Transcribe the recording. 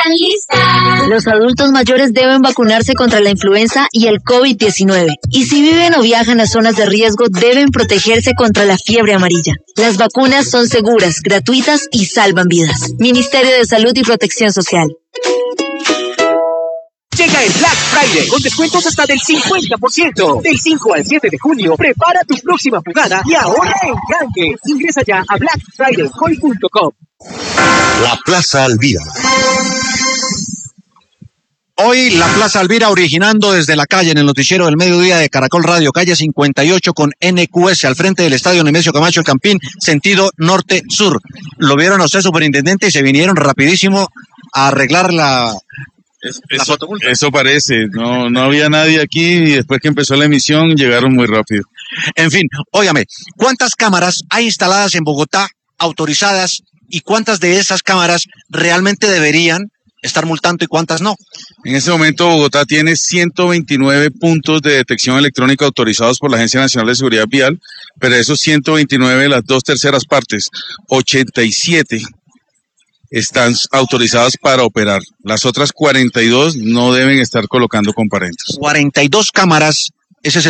están listas. Los adultos mayores deben vacunarse contra la influenza y el COVID-19. Y si viven o viajan a zonas de riesgo, deben protegerse contra la fiebre amarilla. Las vacunas son seguras, gratuitas y salvan vidas. Ministerio de Salud y Protección Social. Llega el Black Friday con descuentos hasta del 50%. Del 5 al 7 de junio, prepara tu próxima jugada y ahorra en grande. Ingresa ya a blackfridaycoin.com. La Plaza Alvira. Hoy la Plaza Alvira originando desde la calle en el noticiero del mediodía de Caracol Radio, calle 58 con NQS al frente del estadio Nemesio Camacho El Campín, sentido norte-sur. Lo vieron a usted, superintendente, y se vinieron rapidísimo a arreglar la fotomulta. Eso parece, no había nadie aquí y después que empezó la emisión llegaron muy rápido. En fin, óigame, ¿cuántas cámaras hay instaladas en Bogotá autorizadas y cuántas de esas cámaras realmente deberían estar multando y cuántas no? En este momento Bogotá tiene 129 puntos de detección electrónica autorizados por la Agencia Nacional de Seguridad Vial, pero de esos 129, las 2/3 partes, 87 están autorizadas para operar. Las otras 42 no deben estar colocando comparendos. 42 cámaras, ese es el